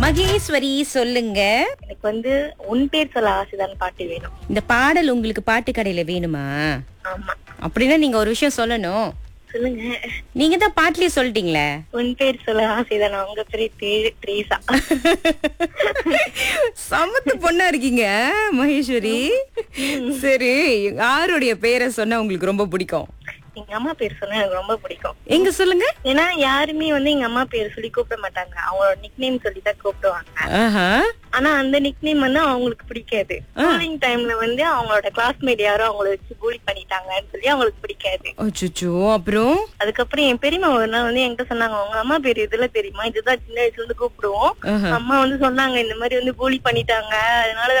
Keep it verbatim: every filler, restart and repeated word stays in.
மகேஸ்வரி சொல்லுங்க. எனக்கு வந்து உன் பேர் சொல்ல ஆசைதான் பாட்டு வேணும். இந்த பாடல் உங்களுக்கு பாட்டு கடையில வேணுமா? ஆமா. அப்படின்னா நீங்க ஒரு விஷயம் சொல்லணும். சொல்லுங்க. நீங்க தான் பாட்டுலயே சொல்லிட்டீங்களே. உன் பேர் சொல்ல ஆசைதான். உங்க பேரு தே- த்ரீசா. சமத்து பொண்ணா இருக்கீங்க மகேஸ்வரி. சரி, யாருடைய பேரை சொன்னா உங்களுக்கு ரொம்ப பிடிக்கும்? எங்க அம்மா பேர் சொன்னா எனக்கு ரொம்ப பிடிக்கும். எங்க சொல்லுங்க. ஏன்னா யாருமே வந்து எங்க அம்மா பேர் சொல்லி கூப்பிட மாட்டாங்க. அவங்களோட நிக் நேம் சொல்லி தான் கூப்பிடுவாங்க. ஆஹா. ஆனா அந்த நிக் நேம் வந்து அவங்களுக்கு பிடிக்காது. ஸ்கூலிங் டைம்ல வந்து அவங்களோட கிளாஸ்மேட் யாரோ அவங்கள வச்சு பூலி பண்ணிட்டாங்கன்னு சொல்லி அவங்களுக்கு பிடிக்காது. அச்சச்சோ. அப்புறம் அதுக்கப்புறம் என் பெரியம்மா ஒரு நாள் வந்து என்கிட்ட சொன்னாங்க, உங்க அம்மா பேர் இதுல தெரியுமா, இதுதான் சின்ன வயசுல இருந்து கூப்பிடுவோம். ஆஹா. அம்மா வந்து சொன்னாங்க, இந்த மாதிரி வந்து பூலி பண்ணிட்டாங்க, அதனால